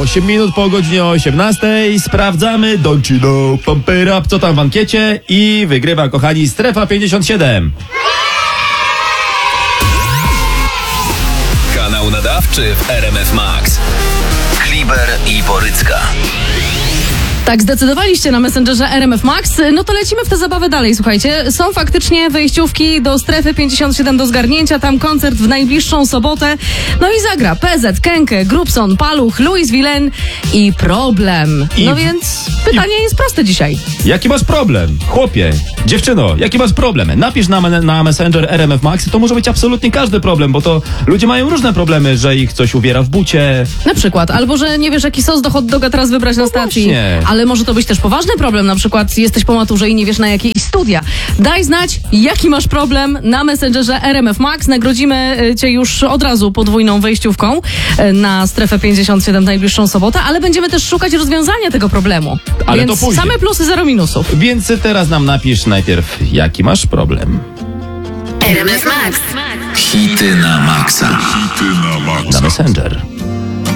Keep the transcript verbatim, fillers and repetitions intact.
osiem minut po godzinie osiemnastej. Sprawdzamy Don't You Know, Pump It Up, co tam w ankiecie i wygrywa, kochani, Strefa pięćdziesiąt siedem. Kanał nadawczy w R M F Max. Kliber i Borycka. Tak, zdecydowaliście na Messengerze R M F Max, no to lecimy w tę zabawę dalej, słuchajcie. Są faktycznie wejściówki do Strefy pięćdziesiąt siedem do zgarnięcia, tam koncert w najbliższą sobotę. No i zagra P Z, Kenke, Grubson, Paluch, Louis Villain i Problem. I- No więc pytanie i- jest proste dzisiaj. Jaki masz problem? Chłopie, dziewczyno, jaki masz problem? Napisz na, na Messenger R M F Max, to może być absolutnie każdy problem, bo to ludzie mają różne problemy, że ich coś uwiera w bucie. Na przykład, albo że nie wiesz, jaki sos do hot doga teraz wybrać na stacji. właśnie. Ale może to być też poważny problem, na przykład jesteś po maturze i nie wiesz, na jakie iść studia. Daj znać, jaki masz problem na Messengerze R M F Max. Nagrodzimy y, cię już od razu podwójną wejściówką y, na Strefę pięćdziesiąt siedem w najbliższą sobotę, ale będziemy też szukać rozwiązania tego problemu. Ale Więc to później. same plusy, zero minusów. Więc teraz nam napisz najpierw, jaki masz problem. R M F Max. Hity na maksa. Na Messenger.